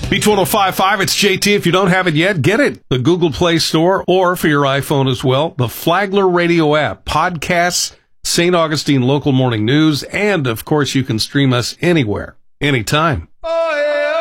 Beach 105.5, it's JT. If you don't have it yet, get it. The Google Play Store, or for your iPhone as well, the Flagler Radio app, podcasts, St. Augustine local morning news, and of course you can stream us anywhere, anytime. Oh,